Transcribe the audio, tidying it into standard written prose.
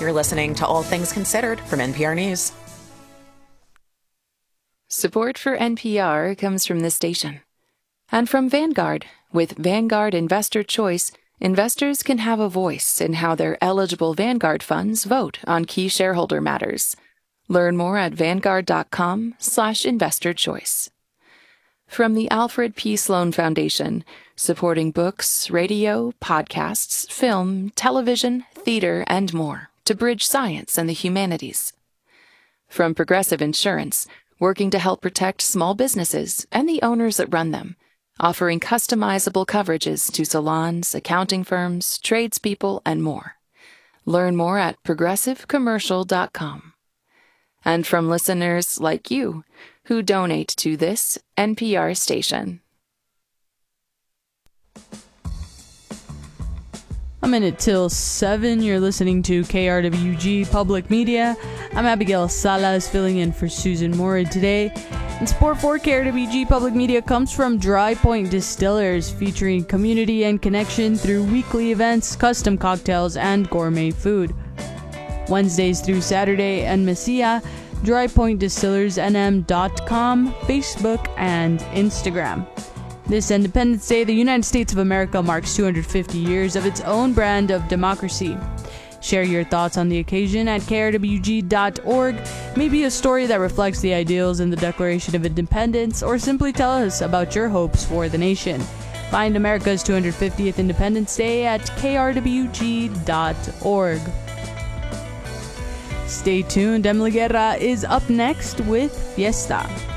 You're listening to All Things Considered from NPR News. Support for NPR comes from this station. And from Vanguard. With Vanguard Investor Choice, investors can have a voice in how their eligible Vanguard funds vote on key shareholder matters. Learn more at vanguard.com/investorchoice. From the Alfred P. Sloan Foundation, supporting books, radio, podcasts, film, television, theater, and more to bridge science and the humanities. From Progressive Insurance, working to help protect small businesses and the owners that run them, offering customizable coverages to salons, accounting firms, tradespeople, and more. Learn more at progressivecommercial.com. And from listeners like you who donate to this NPR station. A minute till 7. You're listening to KRWG Public Media. I'm Abigail Salas filling in for Susan Mora today. And support for KRWG Public Media comes from Dry Point Distillers, featuring community and connection through weekly events, custom cocktails, and gourmet food. Wednesdays through Saturday and Mesilla, drypointdistillersnm.com, Facebook, and Instagram. This Independence Day, the United States of America marks 250 years of its own brand of democracy. Share your thoughts on the occasion at krwg.org, maybe a story that reflects the ideals in the Declaration of Independence, or simply tell us about your hopes for the nation. Find America's 250th Independence Day at krwg.org. Stay tuned, Emily Guerra is up next with Fiesta.